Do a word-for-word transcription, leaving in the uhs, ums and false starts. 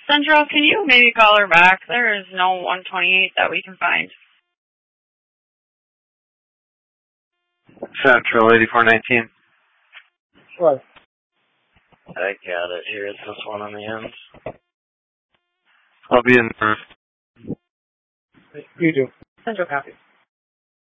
Central, can you maybe call her back? There is no one twenty-eight that we can find. Central, eighty-four nineteen. What? I got it. Here, it's this one on the end. I'll be in the first. You do. Central copy.